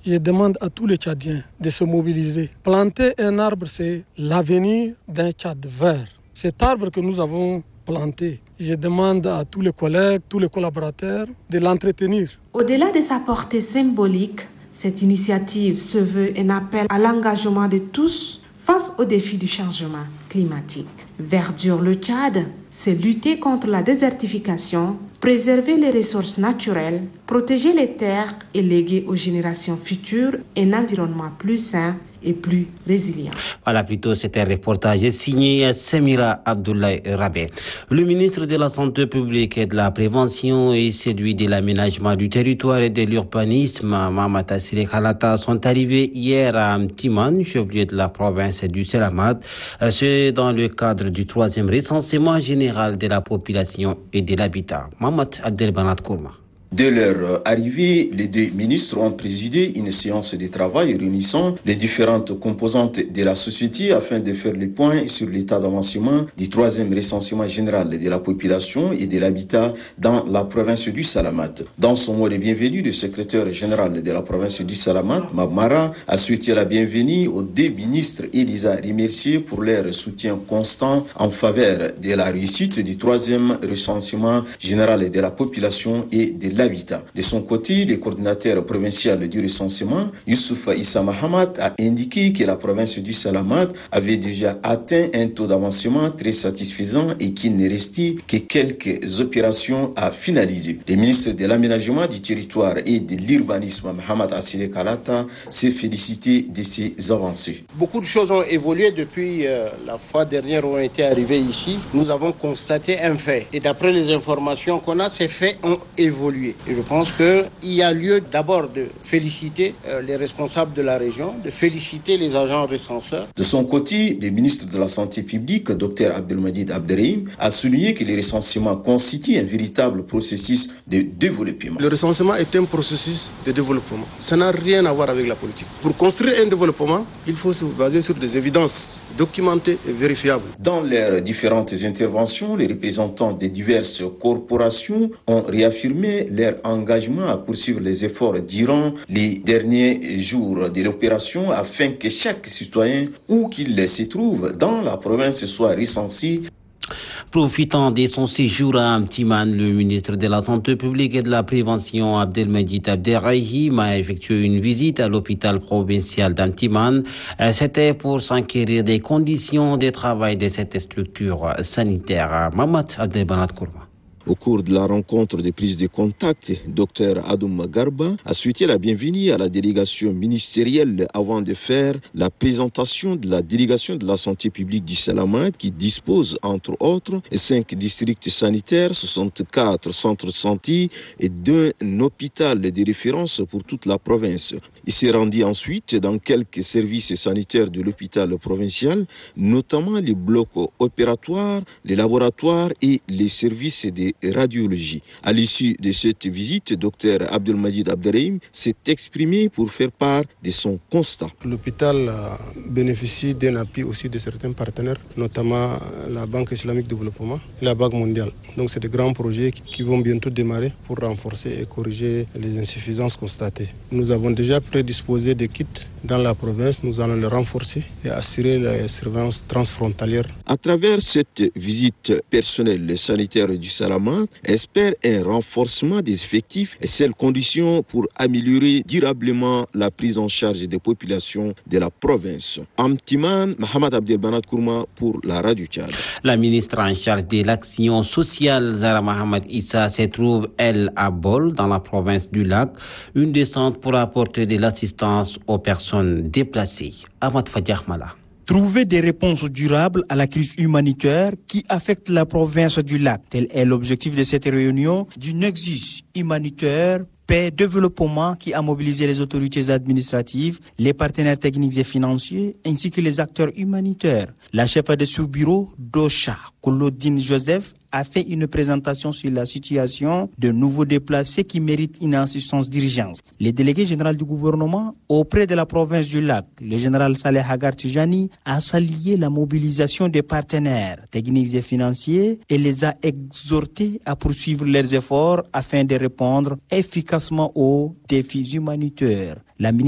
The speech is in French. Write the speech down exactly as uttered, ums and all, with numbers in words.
Je demande à tous les Tchadiens de se mobiliser. Planter un arbre, c'est l'avenir d'un Tchad vert. Cet arbre que nous avons planté, je demande à tous les collègues, tous les collaborateurs de l'entretenir. Au-delà de sa portée symbolique, cette initiative se veut un appel à l'engagement de tous face aux défis du changement climatique. Verdir le Tchad, c'est lutter contre la désertification, préserver les ressources naturelles, protéger les terres et léguer aux générations futures un environnement plus sain et plus résilient. Voilà, plutôt, c'était un reportage signé Semira Abdoulaye Rabé. Le ministre de la Santé publique et de la Prévention et celui de l'aménagement du territoire et de l'urbanisme, Mamata Sile Khalata, sont arrivés hier à Mtiman, chef-lieu de la province du Salamat. C'est dans le cadre du troisième recensement général de la population et de l'habitat. Mamat Abdelbanat Kourma. Dès leur arrivée, les deux ministres ont présidé une séance de travail réunissant les différentes composantes de la société afin de faire le point sur l'état d'avancement du troisième recensement général de la population et de l'habitat dans la province du Salamat. Dans son mot de bienvenue, le secrétaire général de la province du Salamat, Mabmara, a souhaité la bienvenue aux deux ministres et les a remerciés pour leur soutien constant en faveur de la réussite du troisième recensement général de la population et de l'habitat. De son côté, le coordinateur provincial du recensement, Youssoufa Issa Mahamat, a indiqué que la province du Salamat avait déjà atteint un taux d'avancement très satisfaisant et qu'il ne restait que quelques opérations à finaliser. Le ministre de l'aménagement du territoire et de l'urbanisme, Mohamed Assile Kalata, s'est félicité de ces avancées. Beaucoup de choses ont évolué depuis euh, la fois dernière où on était arrivé ici. Nous avons constaté un fait. Et d'après les informations qu'on a, ces faits ont évolué. Et je pense qu'il y a lieu d'abord de féliciter euh, les responsables de la région, de féliciter les agents recenseurs. De son côté, le ministre de la Santé publique, Dr Abdelmajid Abderrahim, a souligné que le recensement constitue un véritable processus de développement. Le recensement est un processus de développement. Ça n'a rien à voir avec la politique. Pour construire un développement, il faut se baser sur des évidences documentées et vérifiables. Dans leurs différentes interventions, les représentants des diverses corporations ont réaffirmé leur engagement à poursuivre les efforts durant les derniers jours de l'opération afin que chaque citoyen, où qu'il se trouve dans la province, soit recensé. Profitant de son séjour à Mtiman, le ministre de la Santé publique et de la Prévention, Abdelmajid Abderrahim, a effectué une visite à l'hôpital provincial d'Mtiman. C'était pour s'enquérir des conditions de travail de cette structure sanitaire. Mamat Abdelbanat Kourma. Au cours de la rencontre de prise de contact, Dr Adoum Garba a souhaité la bienvenue à la délégation ministérielle avant de faire la présentation de la délégation de la santé publique du Salamat qui dispose, entre autres, cinq districts sanitaires, soixante-quatre centres de santé et d'un hôpital de référence pour toute la province. Il s'est rendu ensuite dans quelques services sanitaires de l'hôpital provincial, notamment les blocs opératoires, les laboratoires et les services de radiologie. À l'issue de cette visite, Dr Abdelmajid Abderrahim s'est exprimé pour faire part de son constat. L'hôpital bénéficie d'un appui aussi de certains partenaires, notamment la Banque islamique de développement et la Banque mondiale. Donc c'est des grands projets qui vont bientôt démarrer pour renforcer et corriger les insuffisances constatées. Nous avons déjà prédisposé des kits dans la province. Nous allons les renforcer et assurer la surveillance transfrontalière. À travers cette visite personnelle sanitaire du Salamat, espère un renforcement des effectifs et c'est la condition pour améliorer durablement la prise en charge des populations de la province. Amtiman, Mohamed Abdelbanat Kourma pour la Radio Tchad. La ministre en charge de l'action sociale, Zahra Mohamed Issa, se trouve, elle, à Bol, dans la province du Lac, une descente pour apporter de l'assistance aux personnes déplacées. Ahmad Fadiah Mala. Trouver des réponses durables à la crise humanitaire qui affecte la province du Lac. Tel est l'objectif de cette réunion du Nexus humanitaire paix, développement qui a mobilisé les autorités administratives, les partenaires techniques et financiers, ainsi que les acteurs humanitaires. La chef de ce bureau, Docha, Claudine Joseph, a fait une présentation sur la situation de nouveaux déplacés qui méritent une assistance d'urgence. Le délégué général du gouvernement auprès de la province du Lac, le général Saleh Hagar Tijani, a salué la mobilisation des partenaires techniques et financiers et les a exhortés à poursuivre leurs efforts afin de répondre efficacement aux défis humanitaires. La